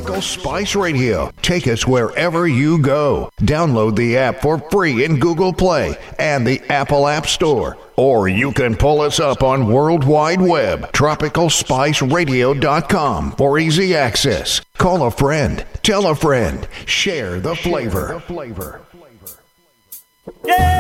Tropical Spice Radio. Take us wherever you go. Download the app for free in Google Play and the Apple App Store. Or you can pull us up on World Wide Web, tropicalspiceradio.com for easy access. Call a friend, tell a friend, share the flavor. Yeah!